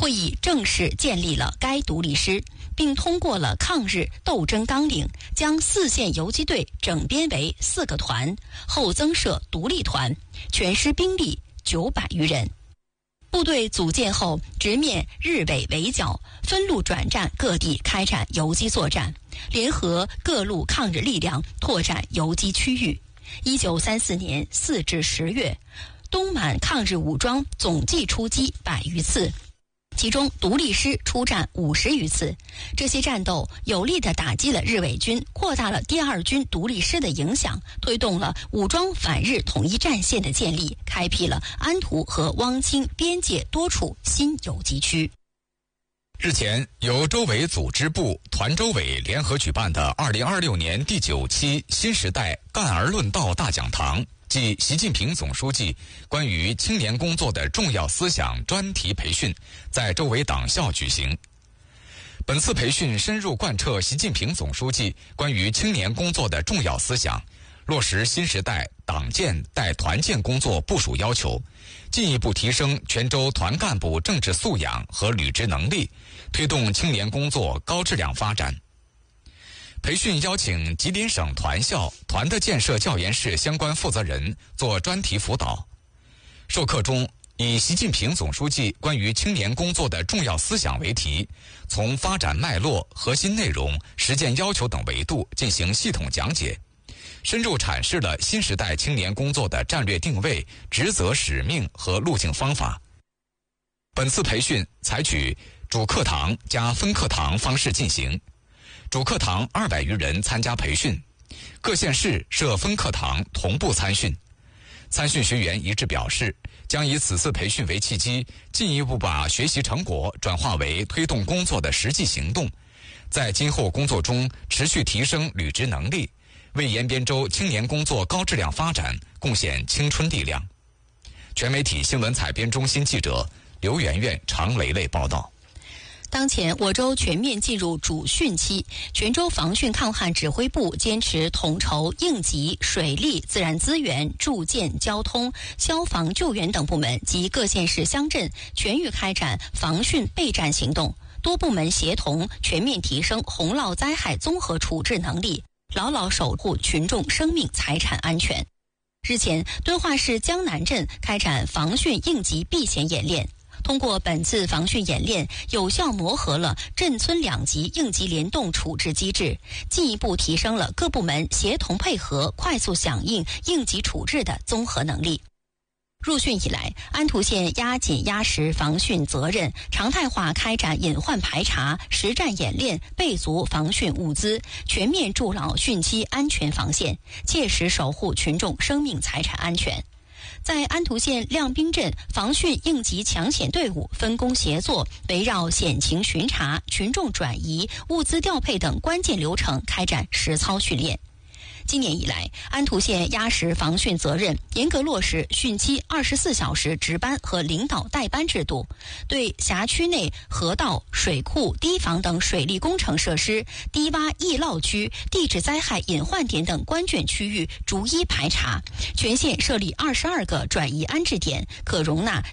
会议正式建立了该独立师，并通过了抗日斗争纲领，将4线游击队整编为4个团，后增设独立团，全师兵力900余人。部队组建后，直面日伪围剿，分路转战各地开展游击作战，联合各路抗日力量拓展游击区域。1934年4至10月，东满抗日武装总计出击100余次，其中独立师出战50余次。这些战斗有力地打击了日伪军，扩大了第2军独立师的影响，推动了武装反日统一战线的建立，开辟了安图和汪清边界多处新游击区。 日前，由周委组织部、团周委联合举办的2026年第9期新时代干而论道大讲堂暨习近平总书记关于青年工作的重要思想专题培训在周委党校举行。本次培训深入贯彻习近平总书记关于青年工作的重要思想，落实新时代党建带团建工作部署要求，进一步提升全州团干部政治素养和履职能力，推动青年工作高质量发展。培训邀请吉林省团校、团的建设教研室相关负责人做专题辅导。授课中，以习近平总书记关于青年工作的重要思想为题，从发展脉络、核心内容、实践要求等维度进行系统讲解，深入阐释了新时代青年工作的战略定位、职责使命和路径方法。本次培训采取主课堂加分课堂方式进行，主课堂200余人参加培训，各县市设分课堂同步参训。参训学员一致表示，将以此次培训为契机，进一步把学习成果转化为推动工作的实际行动，在今后工作中持续提升履职能力，为延边州青年工作高质量发展贡献青春力量。全媒体新闻采编中心记者刘媛媛、常蕾蕾报道。 当前，我州全面进入主汛期，全州防汛抗旱指挥部坚持统筹应急、水利、自然资源、住建、交通、消防救援等部门及各县市乡镇全域开展防汛备战行动，多部门协同全面提升洪涝灾害综合处置能力，牢牢守护群众生命财产安全。日前，敦化市江南镇开展防汛应急避险演练。通过本次防汛演练，有效磨合了镇村2级应急联动处置机制，进一步提升了各部门协同配合、快速响应应急处置的综合能力。入汛以来，安图县压紧压实防汛责任，常态化开展隐患排查、实战演练，备足防汛物资，全面筑牢汛期安全防线，切实守护群众生命财产安全。在安图县亮滨镇，防汛应急抢险队伍分工协作，围绕险情巡查、群众转移、物资调配等关键流程开展实操训练。今年以来，安图县压实防汛责任，严格落实汛期24小时值班和领导带班制度，对辖区内河道、水库、堤防等水利工程设施、低洼易涝区、地质灾害隐患点等关键区域逐一排查，全县设立22个转移安置点，可容纳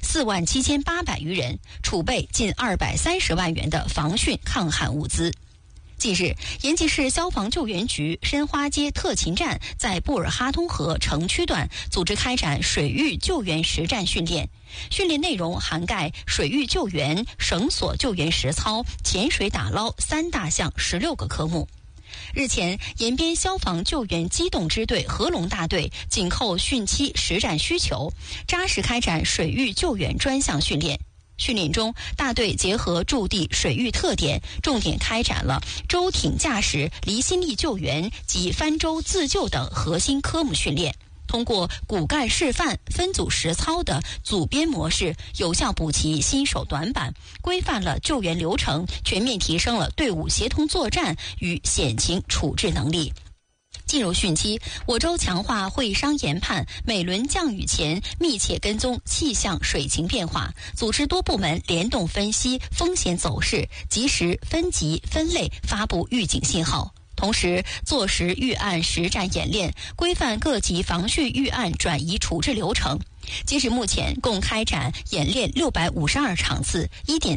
47800余人，储备近230万元的防汛抗旱物资。近日，延吉市消防救援局申花街特勤站在布尔哈通河城区段组织开展水域救援实战训练，训练内容涵盖水域救援、绳索救援实操、潜水打捞3大项16个科目。日前，延边消防救援机动支队合龙大队紧扣汛期实战需求，扎实开展水域救援专项训练。训练中，大队结合驻地水域特点，重点开展了舟艇驾驶、离心力救援及帆舟自救等核心科目训练。通过骨干示范、分组实操的组编模式，有效补齐新手短板，规范了救援流程，全面提升了队伍协同作战与险情处置能力。进入汛期，我州强化会商研判，每轮降雨前密切跟踪气象水情变化，组织多部门联动分析风险走势，及时分级分类发布预警信号。同时，坐实预案实战演练，规范各级防汛预案转移处置流程。截至目前，共开展演练652场次，1.3